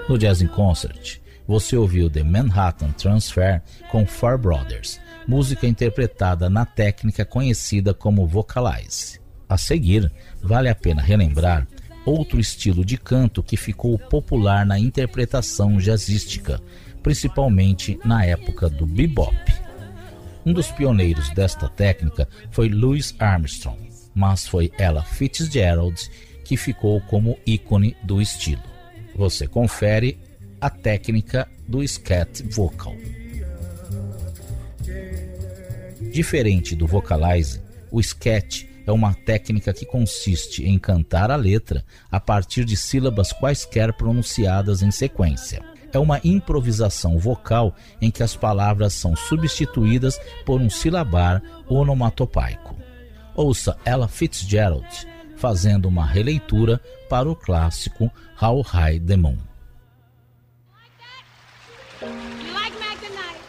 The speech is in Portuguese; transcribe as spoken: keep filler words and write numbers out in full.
No Jazz in Concert, você ouviu The Manhattan Transfer com Four Brothers, música interpretada na técnica conhecida como Vocalize. A seguir, vale a pena relembrar outro estilo de canto que ficou popular na interpretação jazzística, principalmente na época do bebop. Um dos pioneiros desta técnica foi Louis Armstrong, mas foi Ella Fitzgerald que ficou como ícone do estilo. Você confere a técnica do scat vocal. Diferente do vocalize, o scat é uma técnica que consiste em cantar a letra a partir de sílabas quaisquer pronunciadas em sequência. É uma improvisação vocal em que as palavras são substituídas por um silabar onomatopaico. Ouça Ella Fitzgerald fazendo uma releitura para o clássico How High the Moon. You like Mac tonight?